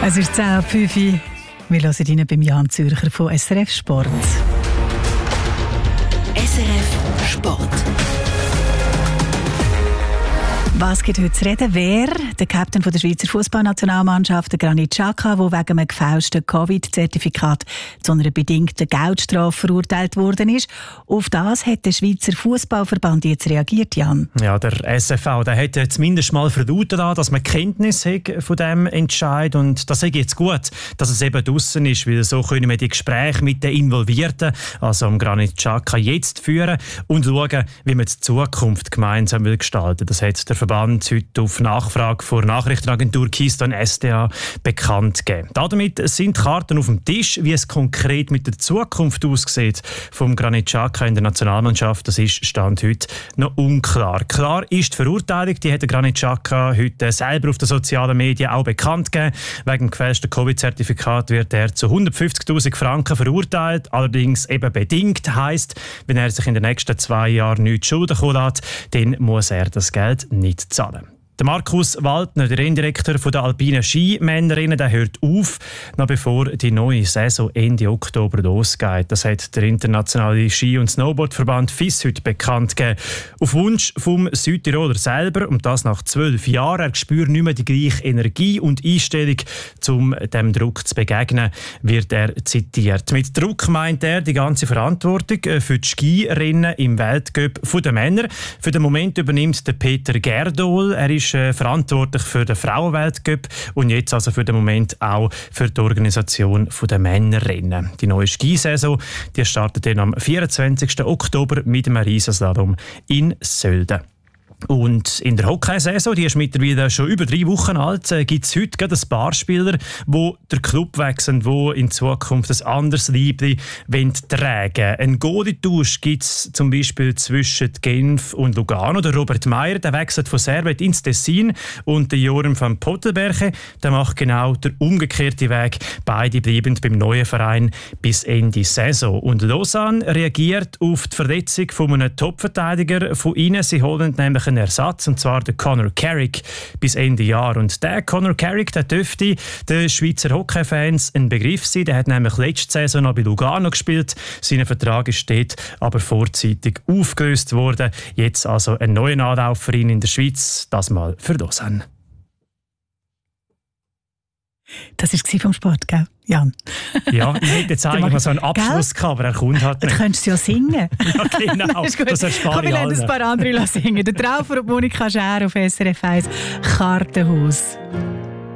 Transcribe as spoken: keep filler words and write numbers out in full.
Es ist zehn Uhr fünf. Wir hören Ihnen beim Jan Zürcher von S R F Sport. S R F Sport. Was gibt heute zu reden? Wer? Der Captain der Schweizer Fußballnationalmannschaft, der Granit Xhaka, der wegen einem gefälschten Covid-Zertifikat zu einer bedingten Geldstrafe verurteilt worden ist. Auf das hat der Schweizer Fußballverband jetzt reagiert, Jan. Ja, der S F V, der hat zumindest mal verlauten, dass man Kenntnis hat von diesem Entscheid. Und das ist jetzt gut, dass es eben draussen ist, weil so können wir die Gespräche mit den Involvierten, also am Granit Xhaka, jetzt führen und schauen, wie man die Zukunft gemeinsam gestalten will. Das hat der Verband heute auf Nachfrage vor Nachrichtenagentur Keystone S D A bekannt gegeben. Damit sind Karten auf dem Tisch, wie es konkret mit der Zukunft aussieht vom Granit Xhaka in der Nationalmannschaft. Das ist Stand heute noch unklar. Klar ist die Verurteilung, die hat der Granit Xhaka heute selber auf den sozialen Medien auch bekannt gegeben. Wegen dem gefälschten Covid-Zertifikat wird er zu hundertfünfzigtausend Franken verurteilt, allerdings eben bedingt. Heisst, wenn er sich in den nächsten zwei Jahren nichts schulden kommen lässt, dann muss er das Geld nicht zahlen. Der Markus Waldner, der Renndirektor der alpinen Skimännerinnen, der hört auf, noch bevor die neue Saison Ende Oktober losgeht. Das hat der internationale Ski- und Snowboardverband F I S heute bekannt gegeben. Auf Wunsch vom Südtiroler selber, und das nach zwölf Jahren. Er spürt nicht mehr die gleiche Energie und Einstellung, um dem Druck zu begegnen, wird er zitiert. Mit Druck meint er die ganze Verantwortung für die Skirennen im Weltcup der Männer. Für den Moment übernimmt der Peter Gerdol. Er ist verantwortlich für den Frauenweltcup und jetzt also für den Moment auch für die Organisation der Männerrennen. Die neue Skisaison, die startet dann am vierundzwanzigsten Oktober mit dem Riesenslalom in Sölden. Und in der Hockeysaison, die ist mittlerweile schon über drei Wochen alt, äh, gibt es heute gerade ein paar Spieler, die den Club wechseln, die in Zukunft ein anderes Liebling tragen. Ein Goalie-Tausch gibt es zum Beispiel zwischen Genf und Lugano. Der Robert Meyer, der wechselt von Servet ins Tessin, und der Joram van Pottelberche, der macht genau den umgekehrten Weg. Beide bleiben beim neuen Verein bis Ende Saison. Und Lausanne reagiert auf die Verletzung von einem Topverteidiger von ihnen. Sie holen nämlich einen Ersatz, und zwar der Conor Carrick bis Ende Jahr. Und der Conor Carrick, der dürfte den Schweizer Hockey-Fans ein Begriff sein. Der hat nämlich letzte Saison noch bei Lugano gespielt. Sein Vertrag ist dort aber vorzeitig aufgelöst worden. Jetzt also ein neuer Anlauf für ihn in der Schweiz, das mal für Lausanne. Das war vom Sport, gell, Jan? Ja, ich hätte jetzt eigentlich mal so einen Abschluss gehabt, aber er kommt halt nicht. Du könntest ja singen. Ja, genau. Das, das erspare ich allen. Wir ein paar andere singen. Der Traufer und Monika Schär auf S R F eins Kartenhaus.